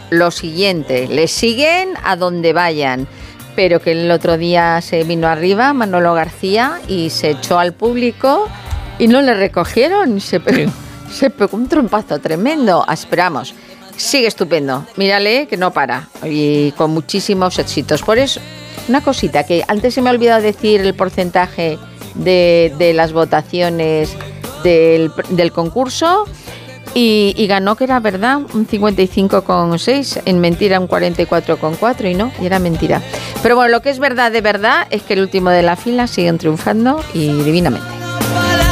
lo siguiente, le siguen a donde vayan, pero que el otro día se vino arriba Manolo García y se echó al público y no le recogieron, se pegó un trompazo tremendo. Esperamos, sigue estupendo, mírale que no para y con muchísimos éxitos. Por eso, una cosita que antes se me ha olvidado decir el porcentaje de las votaciones del concurso. Y ganó, que era verdad, un 55,6, en mentira un 44,4 y era mentira. Pero bueno, lo que es verdad de verdad es que el último de la fila siguen triunfando y divinamente.